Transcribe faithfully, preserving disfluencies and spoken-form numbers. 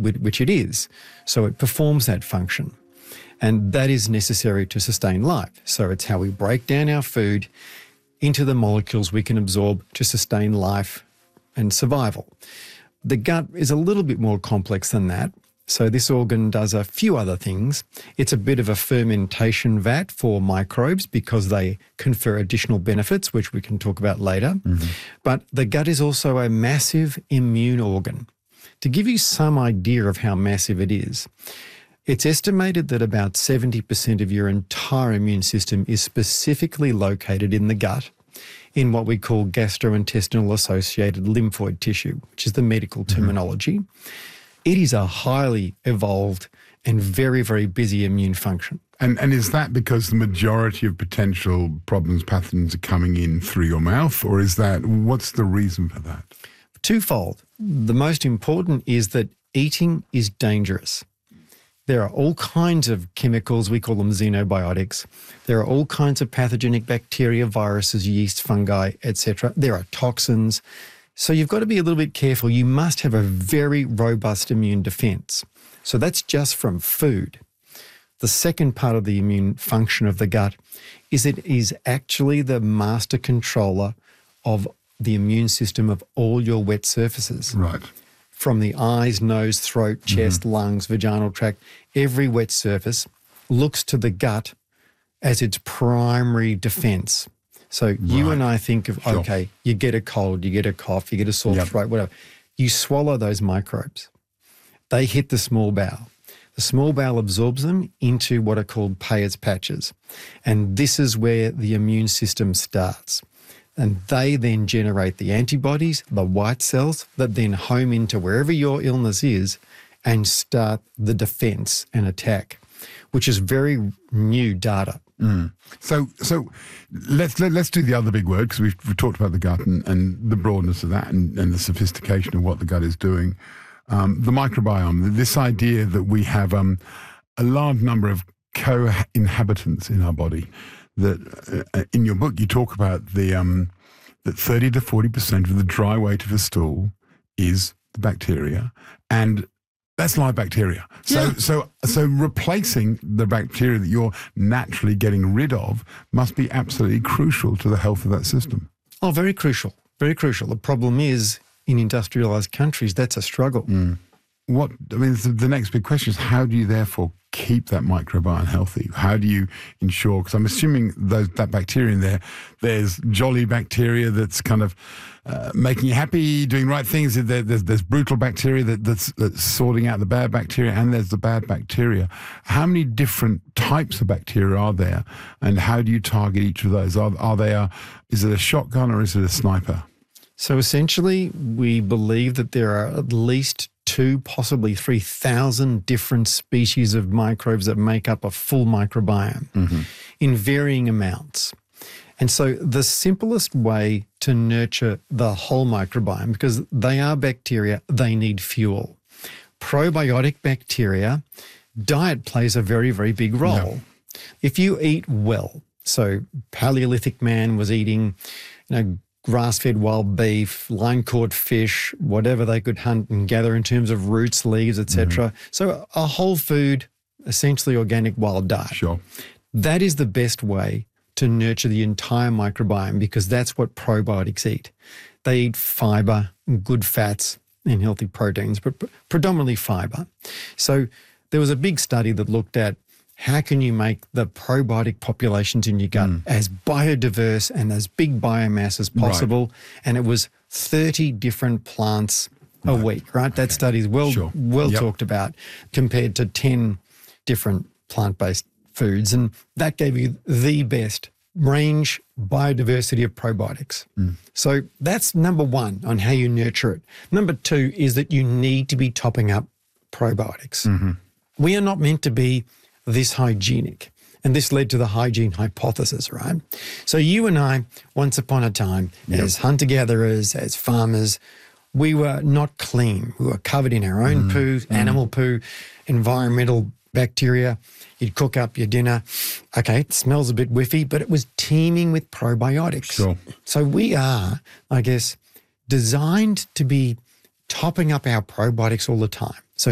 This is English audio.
which it is. So it performs that function. And that is necessary to sustain life. So it's how we break down our food into the molecules we can absorb to sustain life and survival. The gut is a little bit more complex than that. So this organ does a few other things. It's a bit of a fermentation vat for microbes because they confer additional benefits, which we can talk about later. Mm-hmm. But the gut is also a massive immune organ. To give you some idea of how massive it is, it's estimated that about seventy percent of your entire immune system is specifically located in the gut, in what we call gastrointestinal associated lymphoid tissue, which is the medical terminology. Mm-hmm. It is a highly evolved and very, very busy immune function. And and is that because the majority of potential problems, pathogens are coming in through your mouth, or is that, what's the reason for that? Twofold. The most important is that eating is dangerous. There are all kinds of chemicals, we call them xenobiotics. There are all kinds of pathogenic bacteria, viruses, yeast, fungi, et cetera. There are toxins. So you've got to be a little bit careful. You must have a very robust immune defense. So that's just from food. The second part of the immune function of the gut is it is actually the master controller of the immune system of all your wet surfaces. Right. From the eyes, nose, throat, chest, mm-hmm. lungs, vaginal tract, every wet surface looks to the gut as its primary defense. So right. you and I think of, sure. okay, you get a cold, you get a cough, you get a sore yep. throat, whatever. You swallow those microbes. They hit the small bowel. The small bowel absorbs them into what are called Peyer's patches. And this is where the immune system starts. And they then generate the antibodies, the white cells, that then home into wherever your illness is and start the defense and attack, which is very new data. Mm. So so let's let, let's do the other big word, because we've, we've talked about the gut and, and the broadness of that and, and the sophistication of what the gut is doing. Um, the microbiome, this idea that we have um, a large number of co-inhabitants in our body. That uh, in your book you talk about the um, that thirty to forty percent of the dry weight of a stool is the bacteria, and that's live bacteria. So yeah. so so replacing the bacteria that you're naturally getting rid of must be absolutely crucial to the health of that system. Oh, very crucial, very crucial. The problem is in industrialized countries that's a struggle. Mm. What I mean, the, the next big question is how do you therefore keep that microbiome healthy? How do you ensure, because I'm assuming those, that bacteria in there, there's jolly bacteria that's kind of uh, making you happy, doing right things. There, there's, there's brutal bacteria that, that's, that's sorting out the bad bacteria, and there's the bad bacteria. How many different types of bacteria are there, and how do you target each of those? Are, are they a, is it a shotgun or is it a sniper? So essentially, we believe that there are at least two, possibly three thousand different species of microbes that make up a full microbiome mm-hmm. in varying amounts. And so the simplest way to nurture the whole microbiome, because they are bacteria, they need fuel. Probiotic bacteria, diet plays a very, very big role. No. If you eat well, so Paleolithic man was eating, you know, grass-fed wild beef, line-caught fish, whatever they could hunt and gather in terms of roots, leaves, et cetera. Mm-hmm. So a whole food, essentially organic wild diet. Sure. That is the best way to nurture the entire microbiome, because that's what probiotics eat. They eat fibre, good fats and healthy proteins, but predominantly fibre. So there was a big study that looked at how can you make the probiotic populations in your gut mm. as biodiverse and as big biomass as possible? Right. And it was thirty different plants right. a week, right? Okay. That study is well, sure. well yep. talked about compared to ten different plant-based foods. And that gave you the best range biodiversity of probiotics. Mm. So that's number one on how you nurture it. Number two is that you need to be topping up probiotics. Mm-hmm. We are not meant to be this hygienic. And this led to the hygiene hypothesis, right? So you and I, once upon a time, yep. as hunter-gatherers, as farmers, we were not clean. We were covered in our own mm. poo, mm. animal poo, environmental bacteria. You'd cook up your dinner. Okay, it smells a bit whiffy, but it was teeming with probiotics. Sure. So we are, I guess, designed to be topping up our probiotics all the time. So